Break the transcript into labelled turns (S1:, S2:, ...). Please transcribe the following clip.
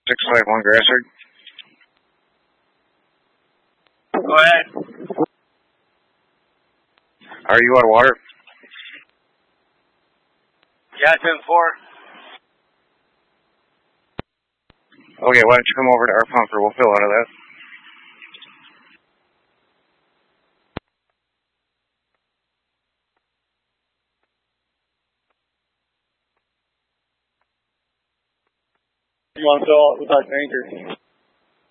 S1: 651 Grassard.
S2: Go ahead.
S1: Are you out of water?
S2: Yeah, 10-4.
S1: Okay, why don't you come over to our pumper? We'll fill out of that.
S2: You want to fill out with our tanker?